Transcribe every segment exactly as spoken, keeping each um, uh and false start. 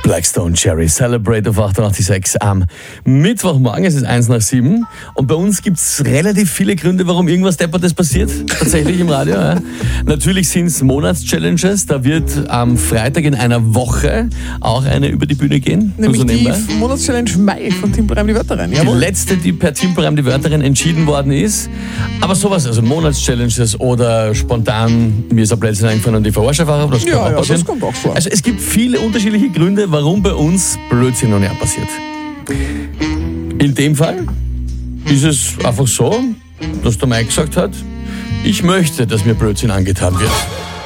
Blackstone Cherry Celebrate auf achtundachtzig Komma sechs am Mittwochmorgen. Es ist eins nach sieben. Und bei uns gibt es relativ viele Gründe, warum irgendwas Deppertes passiert. Tatsächlich im Radio. Ja. Natürlich sind es Monatschallenges. Da wird am Freitag in einer Woche auch eine über die Bühne gehen. Nämlich so die Monatschallenge Mai von Timperreim die Wörterin. Die letzte, die per Timperreim die Wörterin entschieden worden ist. Aber sowas, also Monatschallenges oder spontan, mir ist ein Plätzchen eingefallen und die Verarschefahrer, das kann Ja, auch ja, passieren. das kommt auch vor. Also es gibt viele unterschiedliche Gründe, warum bei uns Blödsinn noch nicht passiert. In dem Fall ist es einfach so, dass der Mike gesagt hat, ich möchte, dass mir Blödsinn angetan wird.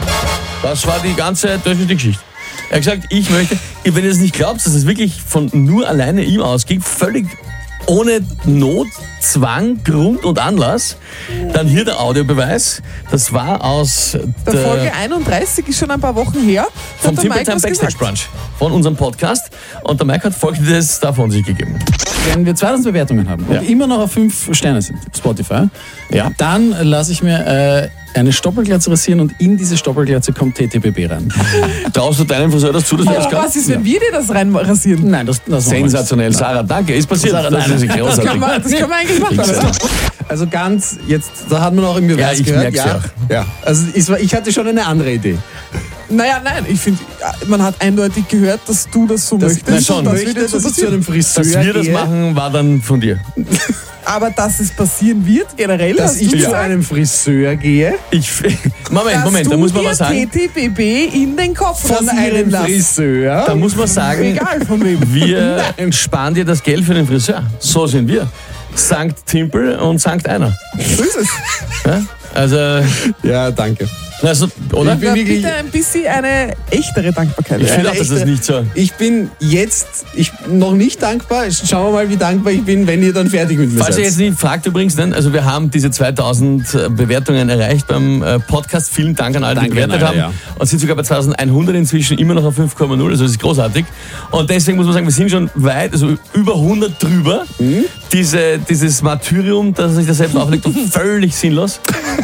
Das war die ganze, das ist die Geschichte. Er hat gesagt, ich möchte, wenn ihr es nicht glaubt, dass es wirklich von nur alleine ihm ausgeht, völlig ohne Not, Zwang, Grund und Anlass, dann hier der Audiobeweis. Das war aus der, der Folge einunddreißig, ist schon ein paar Wochen her. Vom Timpertime Backstage Brunch, von unserem Podcast. Und der Mike hat folgendes davon sich gegeben. Wenn wir zweitausend Bewertungen haben und Ja. immer noch auf fünf Sterne sind, auf Spotify, Ja. dann lasse ich mir äh, eine Stoppelglatze rasieren und in diese Stoppelglatze kommt T T B B rein. Traust du deinem Friseur das zu, dass wir das Aber kann? was ist, wenn wir dir das reinrasieren? Nein, das, das machen wir nicht. Sensationell, Sarah, danke. Ist passiert. Sarah, das nein, ist nein. Das großartig. kann man, das kann man eigentlich machen. Oder? Also ganz, jetzt, da hat man auch im Beweis Ja, ich gehört. merk's ja auch. ja. Also ich, ich hatte schon eine andere Idee. Naja, nein, ich finde, man hat eindeutig gehört, dass du das so Das, möchtest. das schon, und das möchte, wird jetzt dass so ich zu einem passieren. Friseur Dass wir das gehe, machen, war dann von dir. Aber dass es passieren wird, generell, dass hast ich du zu gesagt, einem Friseur gehe, Ich, Moment, dass Moment, du da muss man dir was sagen. T T B B in den Kopf von rasieren einem lässt. Friseur. Da muss man sagen, Egal von wem. wir sparen dir das Geld für den Friseur. So sind wir. Sankt Timpel und Sankt Einer. So ist es. Ja? Also, Ja, danke. also, oder? Ich bin Na, wirklich- bitte ein bisschen eine echtere Dankbarkeit. Ich finde auch, Eine dass das echte- nicht so. Ich bin jetzt ich, noch nicht dankbar. Schauen wir mal, wie dankbar ich bin, wenn ihr dann fertig mit mir Falls ihr seid. jetzt nicht fragt übrigens, ne, also wir haben diese zweitausend Bewertungen erreicht beim äh, Podcast. Vielen Dank an alle, die Danke an bewertet alle, haben. ja. Und sind sogar bei zweitausendeinhundert inzwischen immer noch auf fünf Komma null. Also das ist großartig. Und deswegen muss man sagen, wir sind schon weit, also über hundert drüber. Mhm. Diese, dieses Martyrium, das sich da selbst auflegt, völlig sinnlos.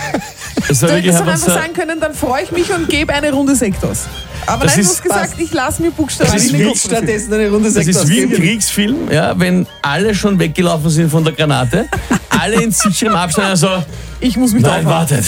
Das war Du wirklich hättest doch einfach einfach so. sagen können, dann freue ich mich und gebe eine Runde Sekt aus. Aber Das nein, du ist- hast gesagt, ich lasse mir Buchstaben Das ist in den wie Kopf rasieren. Stattdessen eine Runde Das Sekt ist wie im ausgeben. Kriegsfilm, ja, wenn alle schon weggelaufen sind von der Granate, alle in sicherem Abstand, also, Ich muss mich nein, da wartet.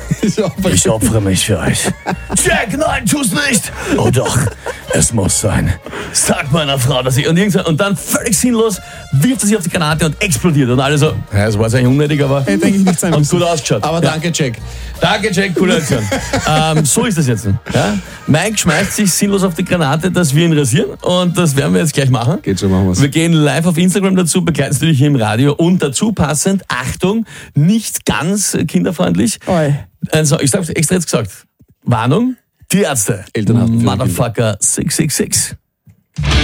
Ich opfere mich für euch. Jack, nein, tu's nicht. Oh doch, es muss sein. Sag meiner Frau, dass ich... Und, irgendwann, und dann völlig sinnlos wirft er sich auf die Granate und explodiert. Und alle so, ja, das war jetzt eigentlich unnötig, aber... Hätte eigentlich nicht sein Haben müssen. gut ausgeschaut. Aber Ja. danke, Jack. Danke, Jack, coole Aktion. ähm, so ist das jetzt. Ja? Mike schmeißt sich sinnlos auf die Granate, dass wir ihn rasieren. Und das werden wir jetzt gleich machen. Geht schon, machen wir's. Wir gehen live auf Instagram dazu, begleiten es natürlich hier im Radio. Und dazu passend, Achtung, nicht ganz kinderfreundlich. Oi. Also, ich hab's extra jetzt gesagt. Warnung, Tierärzte. Elternhaft für Motherfucker sechs sechs sechs.